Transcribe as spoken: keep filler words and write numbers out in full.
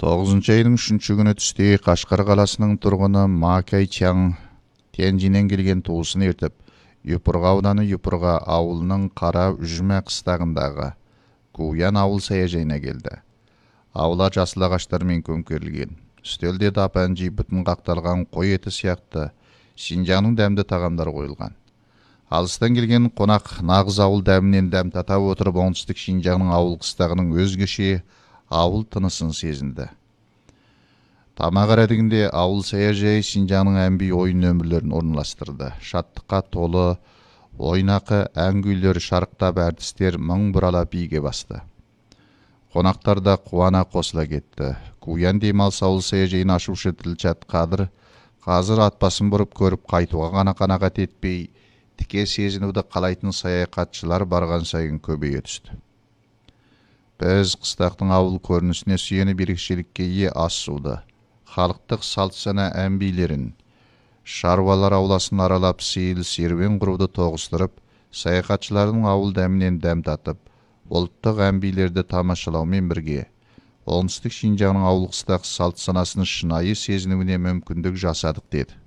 тогузунчу айдын үчүнчү күнү түстө Кашкар каласынын тургуну Ма Кай Чаң Тянжинен келген туусун ертип, Юпурга ауданы Юпурга ауылынын Кара Үжмө кыстагындагы Куян ауыл саяжайына келди. Аула жасыл агачтар менен көмкөрүлгөн. Үстөлдө тапанжи бүтүн какталган кой эти сыяктуу Шинжаңдын дәмдүү тагамдары коюлган. Алыстан келген конак нагыз ауыл дәминен дәм татап отуруп, оңтүстүк Шинжаңдын ауыл кыстагынын өзгөчө ауыл тынысын сезинди. Тамак арадыгинде ауыл саяжайы Шинжаңдын әмби оюн өмүрлөрүн орунлаштырды. Шаттыкка толуу ойнакы ән күйлөр шарктап, артисттер миң буралап ийге басты. Конактар да кубана косула кетти. Куян демалыс ауыл саяжайын ашуучу Дилчат Кадыр азыр ат басын буруп көрүп кайтууга гана канагат этпей, тике сезинүүдү каалайтын саякатчылар барган сайын көбөйө түштү. Біз кыстактын ауыл көрүнүшүнө сүйөнүп бирикчиликке ээ ас сууду, халыктык салт сана әмбилерин, шаруалар ауласын аралап сейил серуен курууду тогуштуруп, саякатчылардын ауыл дәминен дәм татып, улуттук әмбилерди тамашалоо менен бирге оңтүстүк Шинжаңдын ауыл кыстак салт санасын шынайы сезинүүнө мүмкүндүк жасадык, деди.